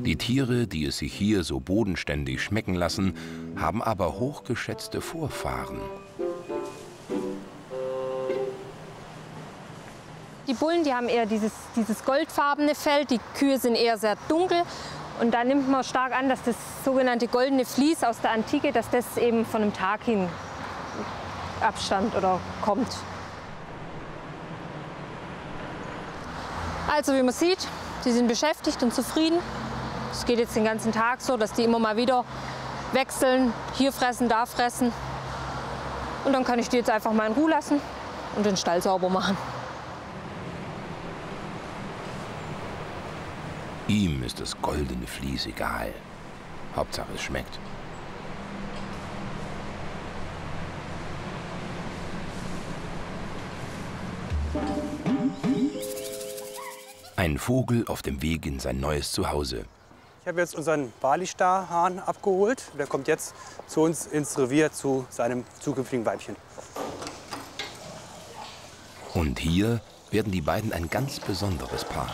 Die Tiere, die es sich hier so bodenständig schmecken lassen, haben aber hochgeschätzte Vorfahren. Die Bullen, die haben eher dieses goldfarbene Fell, die Kühe sind eher sehr dunkel. Und da nimmt man stark an, dass das sogenannte goldene Vlies aus der Antike, dass das eben von einem Tag hin abstammt oder kommt. Also wie man sieht, die sind beschäftigt und zufrieden. Es geht jetzt den ganzen Tag so, dass die immer mal wieder wechseln, hier fressen, da fressen. Und dann kann ich die jetzt einfach mal in Ruhe lassen und den Stall sauber machen. Ihm ist das goldene Vlies egal. Hauptsache es schmeckt. Ein Vogel auf dem Weg in sein neues Zuhause. Ich habe jetzt unseren Bali-Star-Hahn abgeholt. Der kommt jetzt zu uns ins Revier zu seinem zukünftigen Weibchen. Und hier werden die beiden ein ganz besonderes Paar.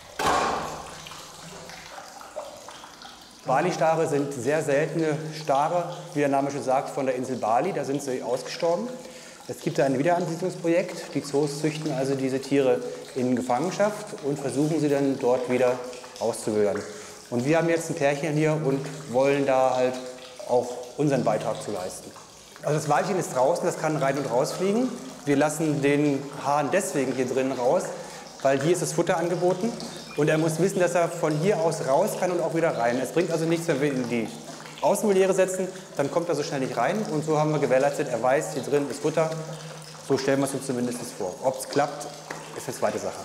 Bali-Stare sind sehr seltene Stare, wie der Name schon sagt, von der Insel Bali. Da sind sie ausgestorben. Es gibt ein Wiederansiedlungsprojekt. Die Zoos züchten also diese Tiere in Gefangenschaft und versuchen sie dann dort wieder auszuwildern. Und wir haben jetzt ein Pärchen hier und wollen da halt auch unseren Beitrag zu leisten. Also das Weibchen ist draußen, das kann rein und rausfliegen. Wir lassen den Hahn deswegen hier drinnen raus, weil hier ist das Futter angeboten. Und er muss wissen, dass er von hier aus raus kann und auch wieder rein. Es bringt also nichts, wenn wir ihn in die Außenvoliere setzen, dann kommt er so schnell nicht rein. Und so haben wir gewährleistet, er weiß, hier drin ist Futter. So stellen wir es uns zumindest vor. Ob es klappt, ist eine zweite Sache.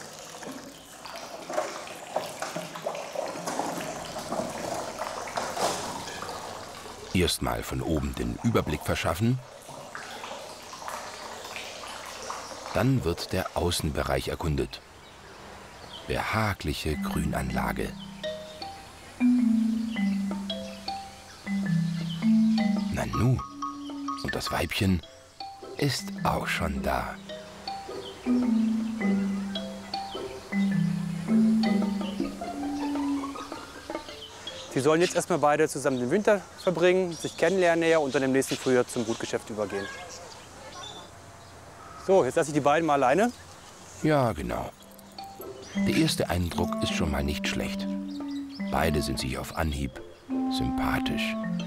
Erstmal von oben den Überblick verschaffen. Dann wird der Außenbereich erkundet. Behagliche Grünanlage. Nanu, und das Weibchen ist auch schon da. Sie sollen jetzt erstmal beide zusammen den Winter verbringen, sich kennenlernen näher und dann im nächsten Frühjahr zum Brutgeschäft übergehen. So, jetzt lasse ich die beiden mal alleine. Ja, genau. Der erste Eindruck ist schon mal nicht schlecht. Beide sind sich auf Anhieb sympathisch.